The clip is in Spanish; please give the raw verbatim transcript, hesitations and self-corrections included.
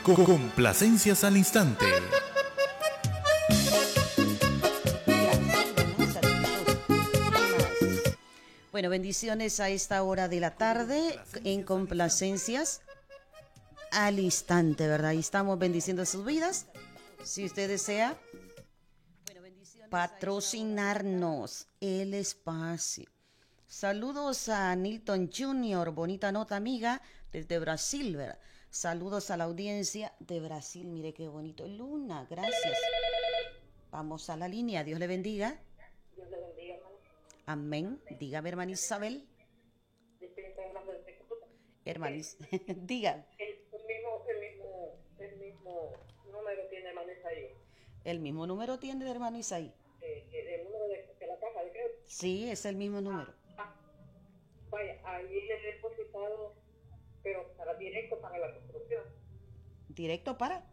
Complacencias al instante. Bueno, bendiciones a esta hora de la tarde en Complacencias al instante, ¿verdad? Y estamos bendiciendo sus vidas. Si usted desea patrocinarnos el espacio. Saludos a Nilton junior, bonita nota amiga desde Brasil, ¿verdad? Saludos a la audiencia de Brasil, mire qué bonito. Luna, gracias. Vamos a la línea, Dios le bendiga. Dios le bendiga, hermano. Amén. Dígame, hermana Isabel. Hermana Isabel, diga. El, el, mismo, el, mismo, el mismo número tiene hermano Isaí. El mismo número tiene de hermano Isaí. Eh, el número de, de la caja de crédito. Sí, es el mismo número. Ah, ah, vaya, ahí le he depositado, pero para directo para la construcción. ¿Directo para?